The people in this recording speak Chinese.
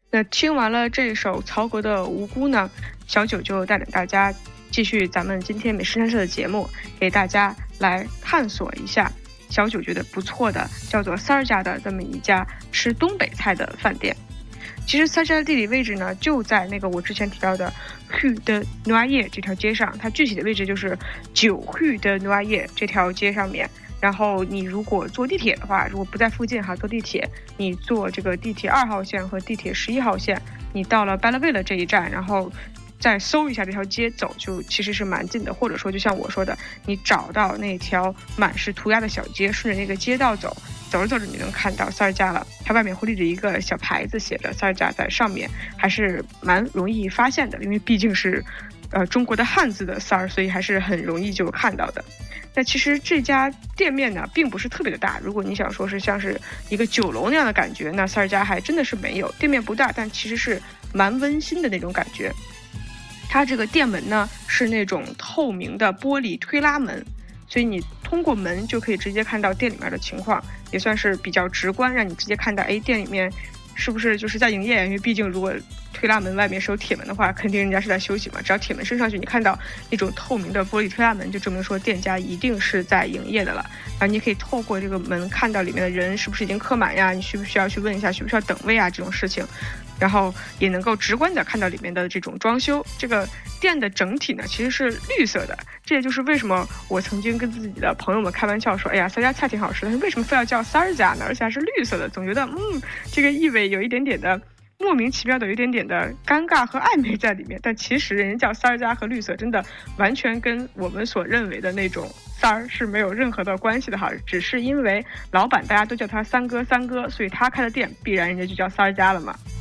那听完了这首曹格的《无辜》呢，小九就带领大家继续咱们今天美食探社的节目，给大家来探索一下小九觉得不错的叫做三儿家的这么一家吃东北菜的饭店。其实三儿家的地理位置呢，就在那个我之前提到的 Rue de Noailles 这条街上，它具体的位置就是9 Rue de Noailles 这条街上面。然后你如果坐地铁的话，如果不在附近坐地铁，你坐这个地铁2号线和地铁11号线，你到了 Belleville 这一站，然后再搜一下这条街走，就其实是蛮近的。或者说就像我说的，你找到那条满是涂鸦的小街，顺着那个街道走着走着你能看到三儿家了，它外面会立着一个小牌子，写着三儿家在上面，还是蛮容易发现的，因为毕竟是中国的汉字的三儿，所以还是很容易就看到的。那其实这家店面呢并不是特别的大，如果你想说是像是一个酒楼那样的感觉，那三儿家还真的是没有，店面不大，但其实是蛮温馨的那种感觉。它这个店门呢是那种透明的玻璃推拉门，所以你通过门就可以直接看到店里面的情况，也算是比较直观，让你直接看到店里面是不是就是在营业，因为毕竟如果推拉门外面是有铁门的话，肯定人家是在休息嘛，只要铁门升上去，你看到那种透明的玻璃推拉门，就证明说店家一定是在营业的了。然后你可以透过这个门看到里面的人是不是已经客满呀，你需不需要去问一下需不需要等位啊这种事情，然后也能够直观的看到里面的这种装修。这个店的整体呢其实是绿色的，这也就是为什么我曾经跟自己的朋友们开玩笑说，哎呀三家菜挺好吃的，为什么非要叫三儿家呢？而且还是绿色的，总觉得这个意味有一点点的莫名其妙的，有一点点的尴尬和暧昧在里面。但其实人家叫三儿家和绿色真的完全跟我们所认为的那种三儿是没有任何的关系的只是因为老板大家都叫他三哥，所以他开的店必然人家就叫三儿家了嘛。